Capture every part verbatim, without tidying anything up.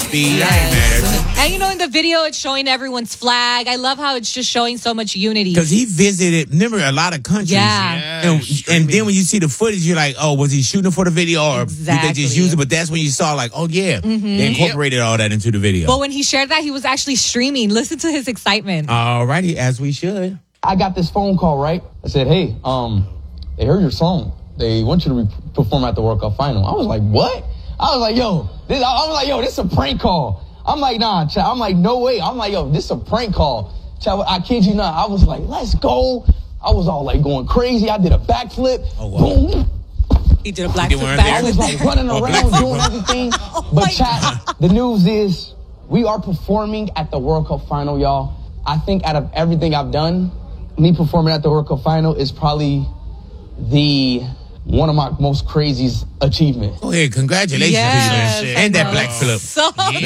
Speed. I ain't mad at you. And you know, in the video, it's showing everyone's flag. I love how it's just showing so much unity. Because he visited, remember, a lot of countries. Yeah. Yeah, And, and then when you see the footage, you're like, oh, was he shooting for the video or Exactly. did they just use it? But that's when you saw, like, oh, yeah. Mm-hmm. They incorporated all that into the video. But when he shared that, he was actually streaming. Listen to his excitement. All righty, as we should. I got this phone call, right? I said, hey, um, they heard your song. They want you to re- perform at the World Cup final. I was like, what? I was like, yo, this, I was like, yo, this is a prank call. I'm like, nah, Chad. I'm like, no way. I'm like, yo, this is a prank call. Chad, I kid you not. I was like, let's go. I was all like going crazy. I did a backflip. Oh, wow. Boom. He did a black did flip one back. I was like running around doing everything. But Chad, the news is we are performing at the World Cup final, y'all. I think out of everything I've done, me performing at the World Cup final is probably the one of my most craziest achievements. Oh, yeah, congratulations Yes, to you, man. And that I black know. Phillip. So,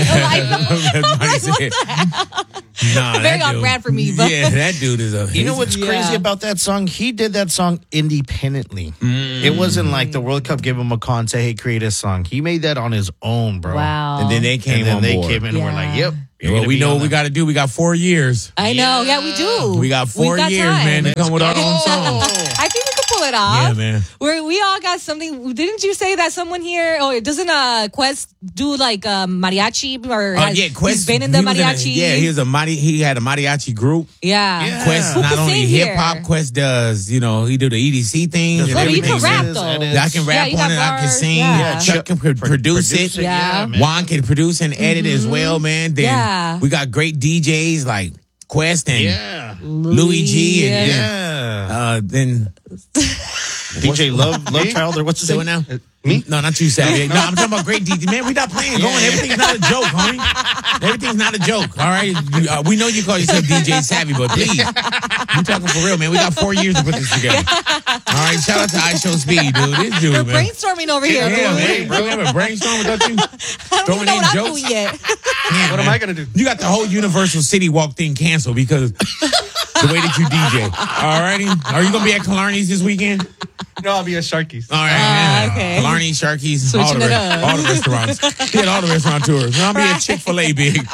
like, Nah, Very that on dude- brand for me, but- Yeah, that dude is a... You know what's Yeah. crazy about that song? He did that song independently. It wasn't like the World Cup gave him a call and said, hey, create a song. He made that on his own, bro. wow. And then they came And then on they board. came in and were Yeah. like, yep. you're Well, gonna we be know on what we that. got to do. We got four years. I know. Yeah, we do. We got four We got years, time. man, to come with our own Let's song. go. I think we could pull it off. Yeah, man. We're, we all got something. Didn't you say that someone here, or doesn't uh, Quest do like um, mariachi? Or Oh, has, yeah, Quest. he's been in the he was in a- mariachi. yeah, he was a mari- He had a mariachi group. Yeah. Yeah. Quest Who not could only sing hip hop, here? Quest does, you know, he do the E D C things and Well, you everything. can rap, Edits, though. edits. I can rap Yeah, you on got it. I can bars, sing. yeah. Chuck can pro- Pro- produce it. Yeah. man. Juan can produce and edit as well, man. Then Yeah. we got great D Js like Quest and Yeah. Louis G and Yeah. uh, then D J Love, Love Child, or what's his say name? what now? Me? No, not you, Savvy. No, I'm talking about great D J. Man, we not playing. Going. Everything's not a joke, homie. Everything's not a joke. All right. Uh, we know you call yourself D J Savvy, but please, we talking for real, man. We got four years to put this together. All right. Shout out to iShow Speed, dude. This dude, We're man. brainstorming over here, Yeah, dude. man. Bro, you ever brainstorm without you? I don't Throwing even know in what I'm jokes? doing yet. Yeah, What am man. I going to do? You got the whole Universal City Walk thing canceled because the way that you D J. All righty. Are you going to be at Killarney's this weekend? No, I'll be at Sharky's. All right, Ah, man. okay. Killarney, Sharky's, all the, Switching it re- up. all the restaurants. Hit all the restaurateurs. I'll be at Chick-fil-A, big.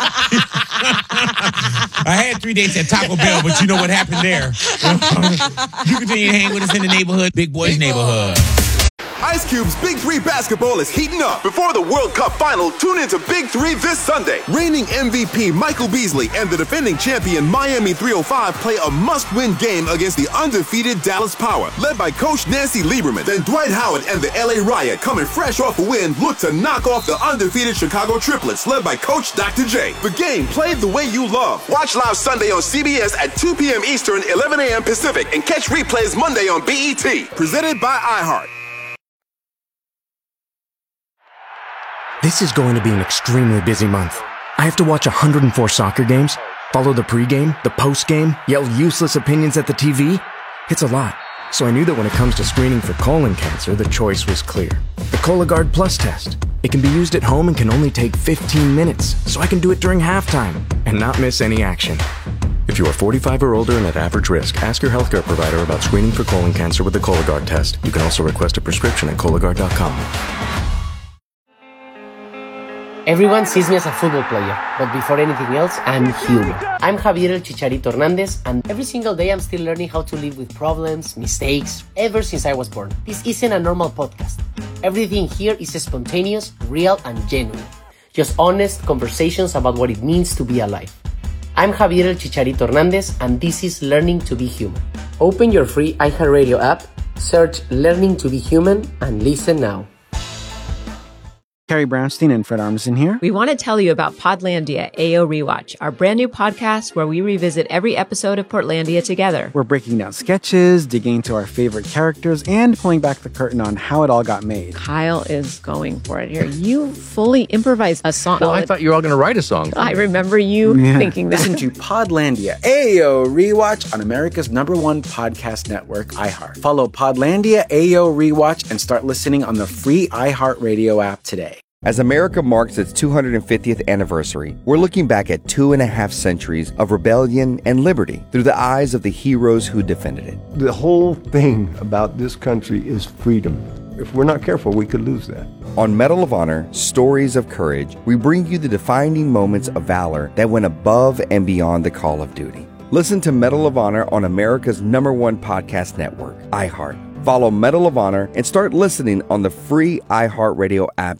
I had three dates at Taco Bell, but you know what happened there. You continue to hang with us in the neighborhood, Big Boys neighborhood. Ice Cube's Big Three basketball is heating up. Before the World Cup final, tune into Big Three this Sunday. Reigning M V P Michael Beasley and the defending champion Miami three oh five play a must-win game against the undefeated Dallas Power, led by Coach Nancy Lieberman. Then Dwight Howard and the L A Riot, coming fresh off a win, look to knock off the undefeated Chicago Triplets, led by Coach Doctor J. The game played the way you love. Watch live Sunday on C B S at two p.m. Eastern, eleven a.m. Pacific, and catch replays Monday on B E T. Presented by iHeart. This is going to be an extremely busy month. I have to watch one hundred four soccer games, follow the pregame, the postgame, yell useless opinions at the T V. It's a lot. So I knew that when it comes to screening for colon cancer, the choice was clear. The Cologuard Plus test. It can be used at home and can only take fifteen minutes, so I can do it during halftime and not miss any action. If you are forty-five or older and at average risk, ask your healthcare provider about screening for colon cancer with the Cologuard test. You can also request a prescription at Cologuard dot com. Everyone sees me as a football player, but before anything else, I'm human. I'm Javier El Chicharito Hernandez, and every single day I'm still learning how to live with problems, mistakes, ever since I was born. This isn't a normal podcast. Everything here is spontaneous, real, and genuine. Just honest conversations about what it means to be alive. I'm Javier El Chicharito Hernandez, and this is Learning to Be Human. Open your free iHeartRadio app, search Learning to Be Human, and listen now. Carrie Brownstein and Fred Armisen here. We want to tell you about Podlandia A O Rewatch, our brand new podcast where we revisit every episode of Portlandia together. We're breaking down sketches, digging into our favorite characters, and pulling back the curtain on how it all got made. Kyle is going for it here. You fully improvised a song. Well, I thought you were all going to write a song. I remember you Yeah. thinking that. Listen to Podlandia A O Rewatch on America's number one podcast network, iHeart. Follow Podlandia A O Rewatch and start listening on the free iHeartRadio app today. As America marks its two hundred fiftieth anniversary, we're looking back at two and a half centuries of rebellion and liberty through the eyes of the heroes who defended it. The whole thing about this country is freedom. if we're not careful, we could lose that. On Medal of Honor, Stories of Courage, we bring you the defining moments of valor that went above and beyond the call of duty. Listen to Medal of Honor on America's number one podcast network, iHeart. Follow Medal of Honor and start listening on the free iHeartRadio app